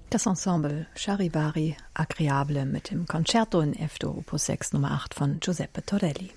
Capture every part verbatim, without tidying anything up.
Das Ensemble Charivari Agreeable mit dem Concerto in F-Dur Opus sechs Nummer acht von Giuseppe Torelli.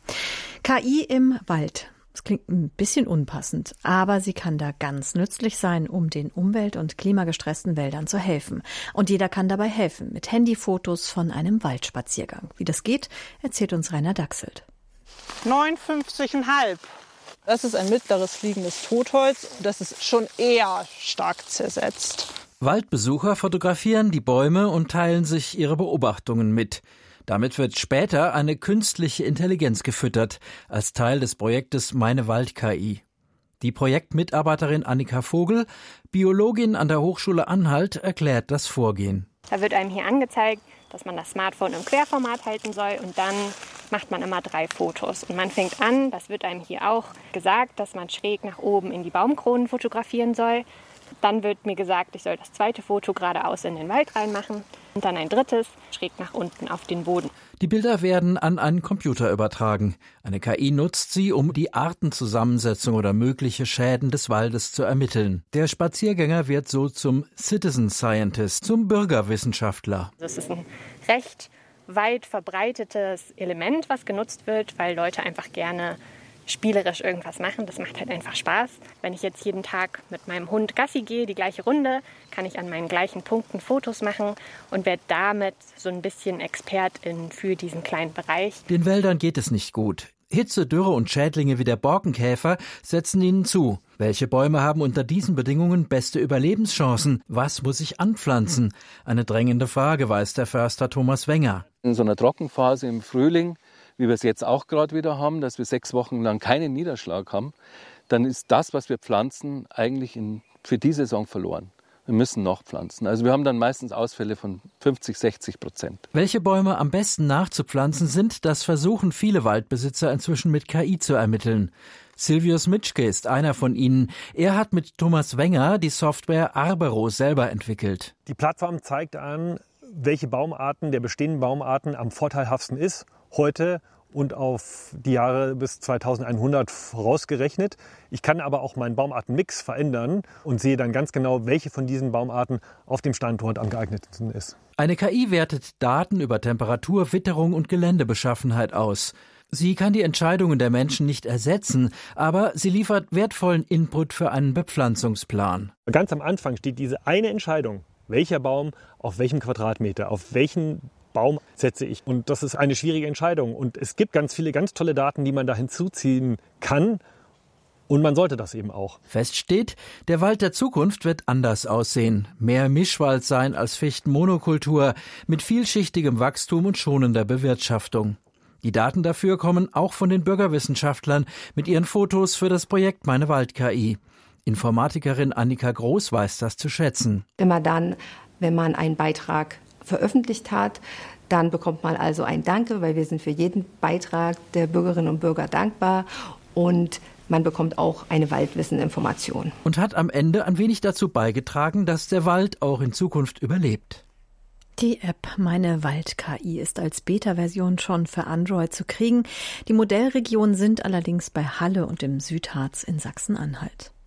K I im Wald. Das klingt ein bisschen unpassend, aber sie kann da ganz nützlich sein, um den umwelt- und klimagestressten Wäldern zu helfen. Und jeder kann dabei helfen mit Handyfotos von einem Waldspaziergang. Wie das geht, erzählt uns Rainer Dachselt. neunundfünfzig Komma fünf. Das ist ein mittleres fliegendes Totholz. Das ist schon eher stark zersetzt. Waldbesucher fotografieren die Bäume und teilen sich ihre Beobachtungen mit. Damit wird später eine künstliche Intelligenz gefüttert, als Teil des Projektes Meine Wald-K I. Die Projektmitarbeiterin Annika Vogel, Biologin an der Hochschule Anhalt, erklärt das Vorgehen. Da wird einem hier angezeigt, dass man das Smartphone im Querformat halten soll und dann macht man immer drei Fotos. Und man fängt an, das wird einem hier auch gesagt, dass man schräg nach oben in die Baumkronen fotografieren soll. Dann wird mir gesagt, ich soll das zweite Foto geradeaus in den Wald reinmachen und dann ein drittes schräg nach unten auf den Boden. Die Bilder werden an einen Computer übertragen. Eine K I nutzt sie, um die Artenzusammensetzung oder mögliche Schäden des Waldes zu ermitteln. Der Spaziergänger wird so zum Citizen Scientist, zum Bürgerwissenschaftler. Das ist ein recht weit verbreitetes Element, was genutzt wird, weil Leute einfach gerne spielerisch irgendwas machen. Das macht halt einfach Spaß. Wenn ich jetzt jeden Tag mit meinem Hund Gassi gehe, die gleiche Runde, kann ich an meinen gleichen Punkten Fotos machen und werde damit so ein bisschen Expertin für diesen kleinen Bereich. Den Wäldern geht es nicht gut. Hitze, Dürre und Schädlinge wie der Borkenkäfer setzen ihnen zu. Welche Bäume haben unter diesen Bedingungen beste Überlebenschancen? Was muss ich anpflanzen? Eine drängende Frage, weiß der Förster Thomas Wenger. In so einer Trockenphase im Frühling, wie wir es jetzt auch gerade wieder haben, dass wir sechs Wochen lang keinen Niederschlag haben, dann ist das, was wir pflanzen, eigentlich in, für die Saison verloren. Wir müssen noch pflanzen. Also wir haben dann meistens Ausfälle von fünfzig, sechzig Prozent. Welche Bäume am besten nachzupflanzen sind, das versuchen viele Waldbesitzer inzwischen mit K I zu ermitteln. Silvius Mitschke ist einer von ihnen. Er hat mit Thomas Wenger die Software Arbero selber entwickelt. Die Plattform zeigt an, welche Baumarten der bestehenden Baumarten am vorteilhaftesten ist, heute und auf die Jahre bis zweitausendeinhundert vorausgerechnet. Ich kann aber auch meinen Baumartenmix verändern und sehe dann ganz genau, welche von diesen Baumarten auf dem Standort am geeignetsten ist. Eine K I wertet Daten über Temperatur, Witterung und Geländebeschaffenheit aus. Sie kann die Entscheidungen der Menschen nicht ersetzen, aber sie liefert wertvollen Input für einen Bepflanzungsplan. Ganz am Anfang steht diese eine Entscheidung, welcher Baum auf welchem Quadratmeter, auf welchen Baum setze ich. Und das ist eine schwierige Entscheidung. Und es gibt ganz viele ganz tolle Daten, die man da hinzuziehen kann. Und man sollte das eben auch. Fest steht, der Wald der Zukunft wird anders aussehen. Mehr Mischwald sein als Fichtenmonokultur, mit vielschichtigem Wachstum und schonender Bewirtschaftung. Die Daten dafür kommen auch von den Bürgerwissenschaftlern mit ihren Fotos für das Projekt Meine Wald-K I. Informatikerin Annika Groß weiß das zu schätzen. Immer dann, wenn man einen Beitrag veröffentlicht hat, dann bekommt man also ein Danke, weil wir sind für jeden Beitrag der Bürgerinnen und Bürger dankbar und man bekommt auch eine Waldwissen-Information. Und hat am Ende ein wenig dazu beigetragen, dass der Wald auch in Zukunft überlebt. Die App Meine Wald-K I ist als Beta-Version schon für Android zu kriegen. Die Modellregionen sind allerdings bei Halle und im Südharz in Sachsen-Anhalt.